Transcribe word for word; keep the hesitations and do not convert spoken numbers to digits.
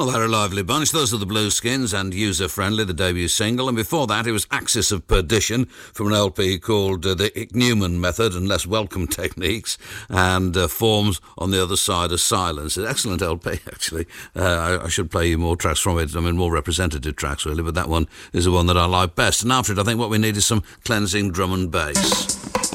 Well, they're a lively bunch. Those are the Blueskins and User Friendly, the debut single. And before that, it was Axis of Perdition from an L P called uh, The Icknewman Method and Less Welcome Techniques, and uh, Forms on the Other Side of Silence. An excellent L P, actually. Uh, I, I should play you more tracks from it. I mean, more representative tracks, really, but that one is the one that I like best. And after it, I think what we need is some cleansing drum and bass.